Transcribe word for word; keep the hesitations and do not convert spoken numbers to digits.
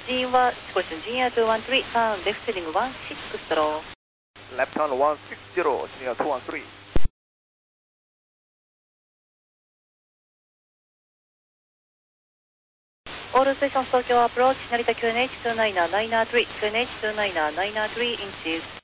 G1, discussion Junior two one three, turn left heading one six zero. Left turn one six zero, Junior two one three. All stations Tokyo approach, Narita Q N H two nine nine three, Q N H two nine nine three inches.